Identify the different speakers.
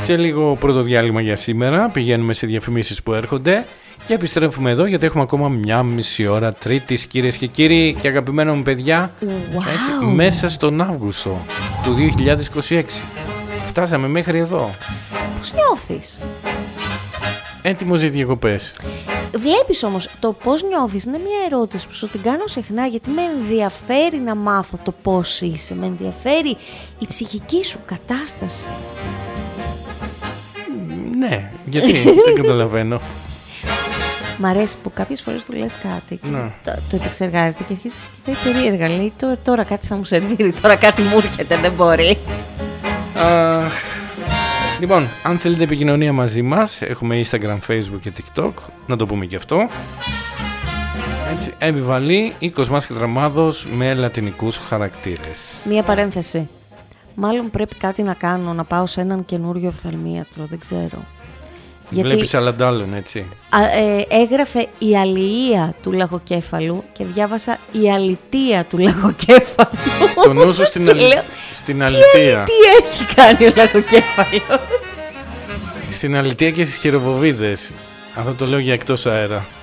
Speaker 1: Σε λίγο πρώτο διάλειμμα για σήμερα. Πηγαίνουμε σε διαφημίσεις που έρχονται και επιστρέφουμε εδώ γιατί έχουμε ακόμα μια μισή ώρα Τρίτης, κυρίες και κύριοι και αγαπημένα μου παιδιά. Έτσι, μέσα στον Αύγουστο του 2026. Φτάσαμε μέχρι εδώ.
Speaker 2: Πώς νιώθεις?
Speaker 1: Έτοιμος για διακοπές.
Speaker 2: Βλέπεις όμως, το πώς νιώθεις είναι μια ερώτηση που σου την κάνω συχνά, γιατί με ενδιαφέρει να μάθω το πώς είσαι. Με ενδιαφέρει η ψυχική σου κατάσταση.
Speaker 1: Ναι, γιατί δεν καταλαβαίνω.
Speaker 2: Μ' αρέσει που κάποιες φορές του λες κάτι και το επεξεργάζεται και αρχίζεις και κοιτάει περίεργα. Λέει τώρα κάτι θα μου σερβίρει, τώρα κάτι μου έρχεται, δεν μπορεί.
Speaker 1: Λοιπόν, αν θέλετε επικοινωνία μαζί μας, έχουμε Instagram, Facebook και TikTok, να το πούμε και αυτό. Έτσι, Έμβη 20 μας και Τραμάδος με λατινικούς χαρακτήρες.
Speaker 2: Μία παρένθεση. Μάλλον πρέπει κάτι να κάνω, να πάω σε έναν καινούριο οφθαλμίατρο, δεν ξέρω.
Speaker 1: Βλέπεις αλλαντάλλον, έτσι.
Speaker 2: Έγραφε η αλληλεία του λαγοκέφαλου και διάβασα η αλητεία του λαγοκέφαλου.
Speaker 1: Το νου σου στην αλητεία.
Speaker 2: Τι έχει κάνει ο λαγοκέφαλος?
Speaker 1: Στην αλητεία και στις χειροβοβίδες. Αυτό το λέω για εκτός αέρα.